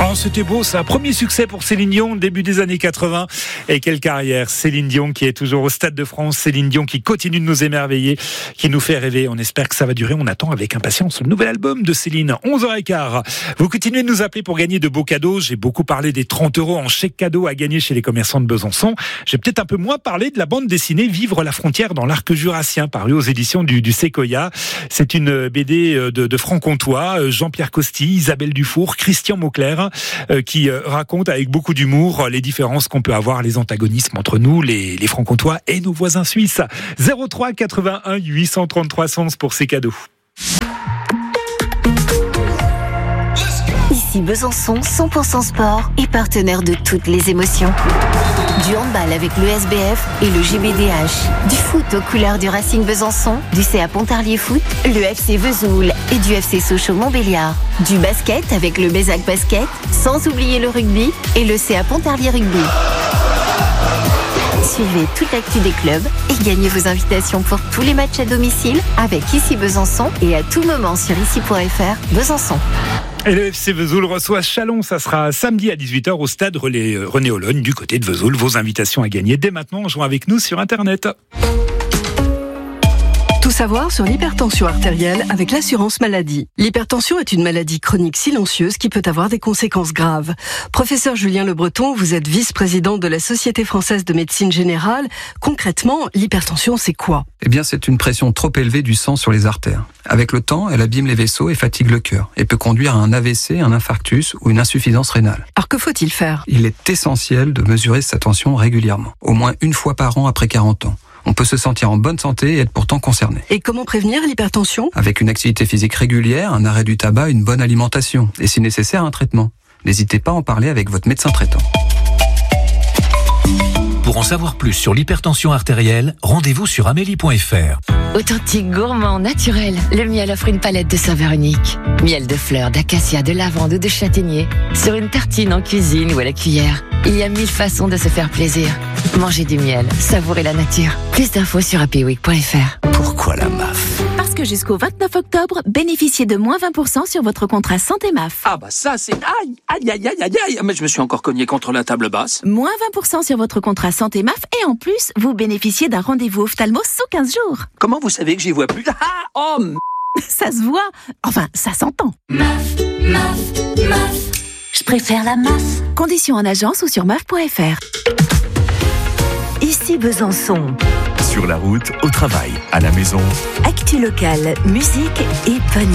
Oh, c'était beau ça. Premier succès pour Céline Dion, début des années 80. Et quelle carrière. Céline Dion qui est toujours au Stade de France. Céline Dion qui continue de nous émerveiller, qui nous fait rêver. On espère que ça va durer. On attend avec impatience le nouvel album de Céline. 11h15. Vous continuez de nous appeler pour gagner de beaux cadeaux. J'ai beaucoup parlé des 30 € en chèque cadeau à gagner chez les commerçants de Besançon. J'ai peut-être un peu moins parlé de la bande dessinée Vivre la frontière dans l'arc jurassien, parue aux éditions du Séquoia. C'est une BD de Franc-Comtois, Jean-Pierre Costi, Isabelle Dufour, Christian Mauclerc, qui raconte avec beaucoup d'humour les différences qu'on peut avoir, les antagonismes entre nous, les Franc-Comtois et nos voisins suisses. 03 81 833 111 pour ces cadeaux. Ici Besançon, 100% sport et partenaire de toutes les émotions. Du handball avec le SBF et le GBDH. Du foot aux couleurs du Racing Besançon, du CA Pontarlier Foot, le FC Vesoul et du FC Sochaux-Montbéliard. Du basket avec le Bézac Basket, sans oublier le rugby et le CA Pontarlier Rugby. Suivez toute l'actu des clubs et gagnez vos invitations pour tous les matchs à domicile avec Ici Besançon et à tout moment sur ici.fr Besançon. Et le FC Vesoul reçoit Chalon, ça sera samedi à 18h au stade René Hollogne du côté de Vesoul. Vos invitations à gagner dès maintenant en jouant avec nous sur Internet. Tout savoir sur l'hypertension artérielle avec l'assurance maladie. L'hypertension est une maladie chronique silencieuse qui peut avoir des conséquences graves. Professeur Julien Le Breton, vous êtes vice-président de la Société française de médecine générale. Concrètement, l'hypertension, c'est quoi ? Eh bien, c'est une pression trop élevée du sang sur les artères. Avec le temps, elle abîme les vaisseaux et fatigue le cœur et peut conduire à un AVC, un infarctus ou une insuffisance rénale. Alors que faut-il faire ? Il est essentiel de mesurer sa tension régulièrement, au moins une fois par an après 40 ans. On peut se sentir en bonne santé et être pourtant concerné. Et comment prévenir l'hypertension ? Avec une activité physique régulière, un arrêt du tabac, une bonne alimentation et si nécessaire un traitement. N'hésitez pas à en parler avec votre médecin traitant. Pour en savoir plus sur l'hypertension artérielle, rendez-vous sur amélie.fr. Authentique, gourmand, naturel, le miel offre une palette de saveurs uniques. Miel de fleurs, d'acacia, de lavande ou de châtaignier. Sur une tartine en cuisine ou à la cuillère. Il y a 1000 façons de se faire plaisir. Mangez du miel, savourez la nature. Plus d'infos sur happyweek.fr. Pourquoi la MAF ? Parce que jusqu'au 29 octobre, bénéficiez de moins 20% sur votre contrat santé MAF. Ah bah ça c'est... Aïe. Mais je me suis encore cogné contre la table basse. Moins 20% sur votre contrat santé MAF et en plus, vous bénéficiez d'un rendez-vous ophtalmo sous 15 jours. Comment vous savez que j'y vois plus ? Ça se voit. Enfin, ça s'entend. MAF. Je préfère la MAF. Conditions en agence ou sur MAF.fr. Ici Besançon. Sur la route, au travail, à la maison. Actu locale, musique et panier.